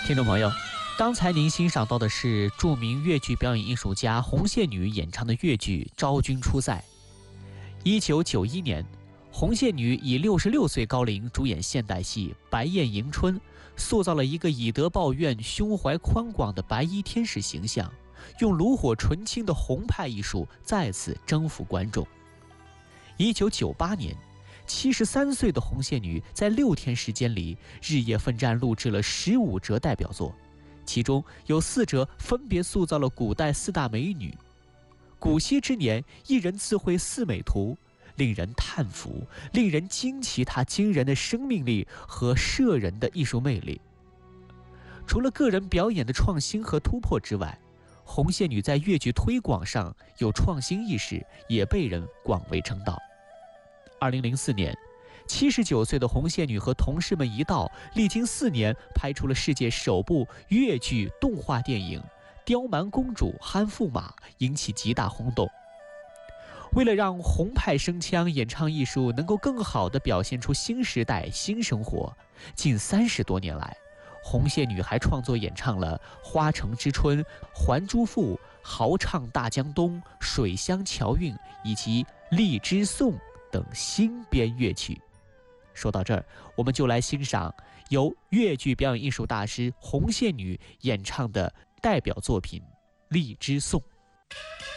听众朋友，刚才您欣赏到的是著名越剧表演艺术家红线女演唱的越剧《昭君出塞》。1991年，红线女以66岁高龄主演现代戏《白燕迎春》，塑造了一个以德报怨、胸怀宽广的白衣天使形象，用炉火纯青的红派艺术再次征服观众。1998年，73岁的红线女在6天时间里日夜奋战，录制了15折代表作，其中有4折分别塑造了古代4大美女。古稀之年，一人自绘4美图，令人叹服，令人惊奇她惊人的生命力和摄人的艺术魅力。除了个人表演的创新和突破之外，红线女在越剧推广上有创新意识，也被人广为称道。2004年，79岁的红线女和同事们一道，历经4年拍出了世界首部越剧动画电影《刁蛮公主憨驸马》，引起极大轰动。为了让红派声腔演唱艺术能够更好地表现出新时代新生活，近30多年来，红线女还创作演唱了《花城之春》《还珠赋》《豪唱大江东》《水乡桥韵》以及《荔枝颂》等新编乐曲。说到这儿，我们就来欣赏由越剧表演艺术大师红线女演唱的代表作品《荔枝颂》。